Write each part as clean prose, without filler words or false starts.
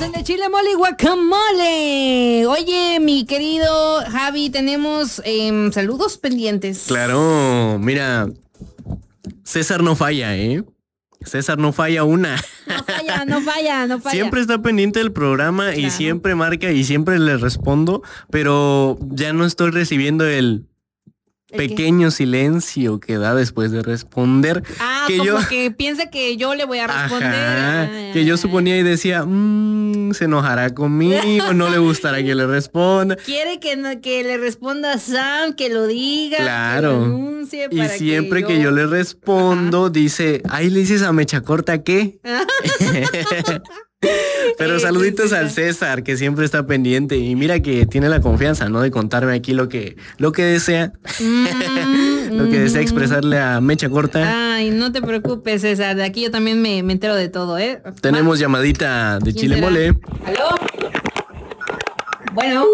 en el chile, mole y guacamole. Oye, mi querido Javi, tenemos saludos pendientes. Claro, mira, César no falla, ¿eh? César no falla una. No falla. Siempre está pendiente del programa, claro. Y siempre marca y siempre le respondo, pero ya no estoy recibiendo el pequeño silencio que da después de responder. Que como que piensa que yo le voy a responder. Ajá, que yo suponía y decía, se enojará conmigo, no le gustará que le responda. Quiere que le responda a Sam, que lo diga, claro, que lo anuncie. Y siempre que yo le respondo, dice, ahí le dices a Mecha Corta, ¿qué? Pero saluditos al César, que siempre está pendiente. Y mira que tiene la confianza, ¿no? De contarme aquí lo que desea. Lo que desea expresarle a Mecha Corta. Ay, no te preocupes, César. De aquí yo también me entero de todo, ¿eh? Tenemos llamadita de Chile será? Mole. ¿Aló? Bueno.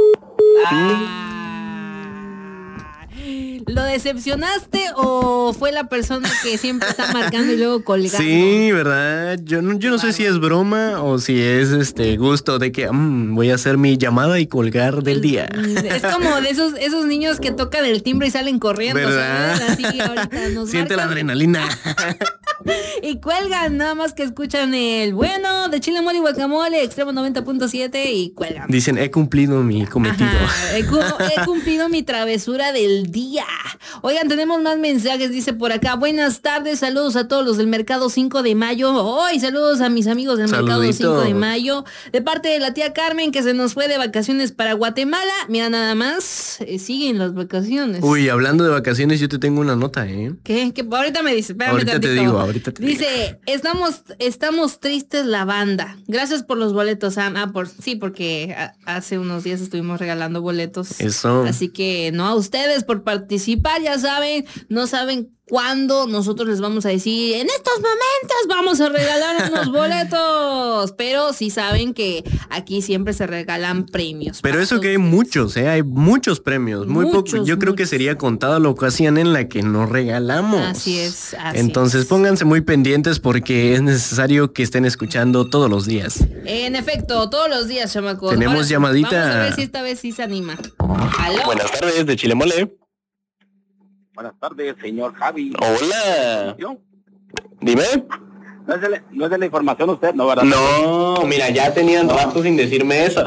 ¿Lo decepcionaste o fue la persona que siempre está marcando y luego colgando? Sí, ¿verdad? Yo no sé si es broma o si es gusto de que voy a hacer mi llamada y colgar del día. Es como de esos niños que tocan el timbre y salen corriendo, ¿verdad? ¿sabes? Así ahorita nos siente marcan. La adrenalina. Y cuelgan, nada más que escuchan el bueno de Chile, Mole y Guacamole, Extremo 90.7 y cuelgan. Dicen, he cumplido mi cometido. Ajá, he cumplido mi travesura del día. Oigan, tenemos más mensajes, dice por acá. Buenas tardes, saludos a todos los del Mercado 5 de Mayo. Hoy saludos a mis amigos del Mercado 5 de Mayo. De parte de la tía Carmen, que se nos fue de vacaciones para Guatemala. Mira, nada más, siguen las vacaciones. Uy, hablando de vacaciones, yo te tengo una nota, ¿eh? ¿Qué? Ahorita me dice, espérame ahorita tantito. te digo, ahorita te dice, digo. Estamos tristes la banda. Gracias por los boletos, Sam. Porque hace unos días estuvimos regalando boletos. Eso. Así que no a ustedes por participar, ya saben, no saben cuándo nosotros les vamos a decir, en estos momentos vamos a regalar unos boletos, pero sí saben que aquí siempre se regalan premios. Pero eso que hay muchos, hay muchos premios, muy poco. Yo creo que sería contada la ocasión en la que nos regalamos. Así es. Entonces pónganse muy pendientes porque es necesario que estén escuchando todos los días. En efecto, todos los días, chamacos. Tenemos ahora, llamadita. Vamos a ver si esta vez sí se anima. ¿Aló? Buenas tardes, de Chile Mole. Buenas tardes, señor Javi. Hola. Dime. No es de la información usted, ¿no, verdad? No, mira, ya tenían rato sin decirme eso.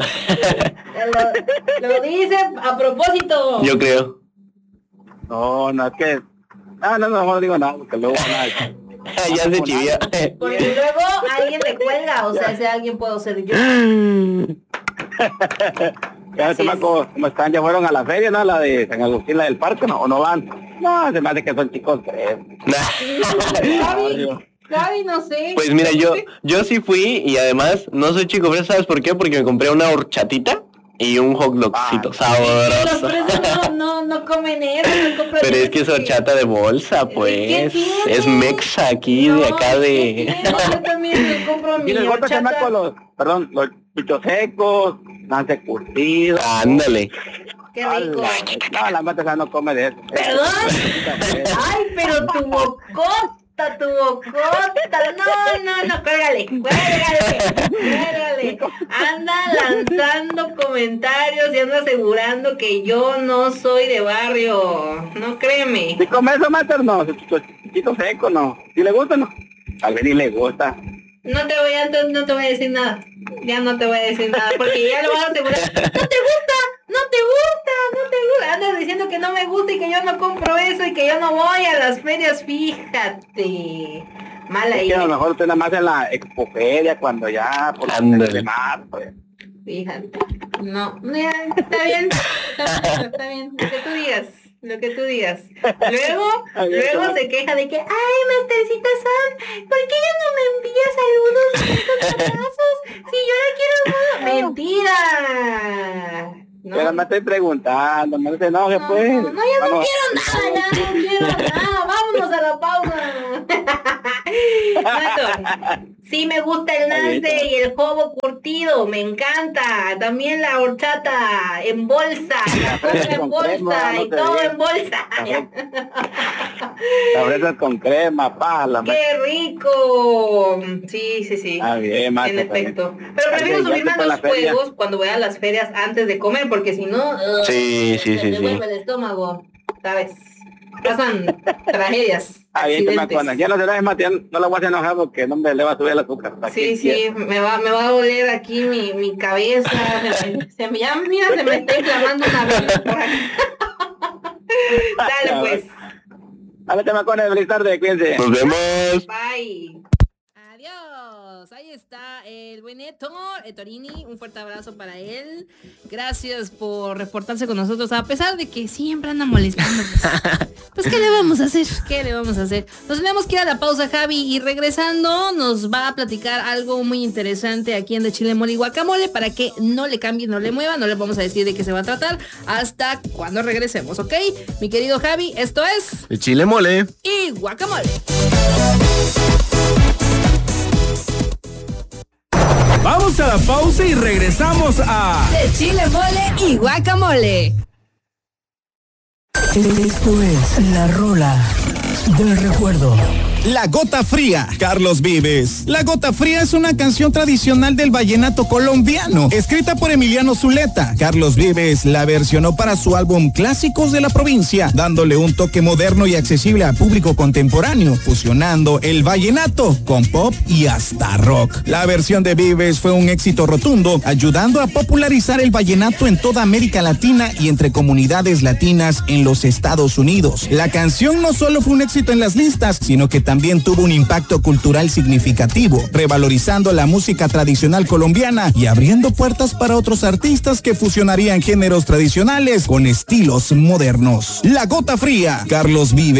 Lo dice a propósito. Yo creo. No, es que... No digo nada, porque luego... ya se chivía. Porque luego alguien le cuelga, o sea, ese alguien puedo ser yo. Ya ¿cómo están? ¿Ya fueron a la feria, no? La de San Agustín, la del parque, ¿no? ¿O no van? No, se me hace que son chicos, Gaby, no sé. Pues mira, yo sí fui y además no soy chico fresa, ¿sabes por qué? Porque me compré una horchatita y un hot dogcito sabroso. Los fresas no comen eso. Pero es que es horchata de bolsa, pues. Es mexa aquí, de acá de... Yo también me compro mi horchata. Los pichos secos, nanse curtido. Ándale. Qué rico. No, la mata no come de eso. ¿Perdón? Ay, pero tu bocota. No, cuélgale. Anda lanzando comentarios y anda asegurando que yo no soy de barrio. No, créeme. Si come eso, Mater, no. Chiquito seco, no. Si le gusta, no. Tal vez ni le gusta. No te voy a decir nada. Ya no te voy a decir nada, porque ya lo vas a asegurar. No te gusta. Andas diciendo que no me gusta y que yo no compro eso y que yo no voy a las ferias, fíjate. Mala idea. A lo mejor usted nada más en la expoferia cuando ya por el de mar, pues. Fíjate. No, está bien. Está bien. Lo que tú digas. Luego se queja de que, ay, Mastercita Sam, ¿por qué ya no me envías saludos y abrazos? Si yo la quiero mucho. ¡Mentira! No. Pero me estoy preguntando, no se enoje, pues. No quiero nada. Vámonos a la pausa. Sí me gusta el nance y el jobo curtido, me encanta. También la horchata en bolsa, la cosa en bolsa y todo en bolsa. Las fresas con crema, pala. ¡Qué rico! Sí. Ah, bien, macho, en efecto. Pero prefiero subirme a los juegos cuando voy a las ferias antes de comer, porque si no, sí. me vuelve el estómago, ¿sabes? Pasan tragedias. Bien, ya no será más, no la voy a enojar porque no me le va a subir el azúcar. Sí, me va a doler aquí mi cabeza, se me está inflamando una vez por aquí. Dale pues. Dale, chamacones, feliz tarde, cuídense. Nos vemos. Bye. Adiós. Ahí está el buen Torini. Un fuerte abrazo para él. Gracias por reportarse con nosotros, a pesar de que siempre anda molestando. Pues ¿qué le vamos a hacer? Nos tenemos que ir a la pausa, Javi, y regresando nos va a platicar algo muy interesante aquí en De Chile Mole y Guacamole, para que no le cambie, no le mueva, no le vamos a decir de qué se va a tratar hasta cuando regresemos, ¿ok? Mi querido Javi, esto es De Chile Mole y Guacamole. Vamos a la pausa y regresamos a De Chile Mole y Guacamole. Esto es la rola del recuerdo. La Gota Fría, Carlos Vives. La Gota Fría es una canción tradicional del vallenato colombiano, escrita por Emiliano Zuleta. Carlos Vives la versionó para su álbum Clásicos de la Provincia, dándole un toque moderno y accesible al público contemporáneo, fusionando el vallenato con pop y hasta rock. La versión de Vives fue un éxito rotundo, ayudando a popularizar el vallenato en toda América Latina y entre comunidades latinas en los Estados Unidos. La canción no solo fue un éxito en las listas, sino que también tuvo un impacto cultural significativo, revalorizando la música tradicional colombiana y abriendo puertas para otros artistas que fusionarían géneros tradicionales con estilos modernos. La Gota Fría, Carlos Vives.